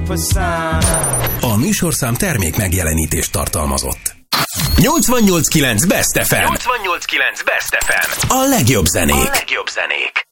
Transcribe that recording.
persona. A műsorszám termék megjelenítést tartalmazott. 88.9 Best FM. 88.9 Best FM. A legjobb zenék.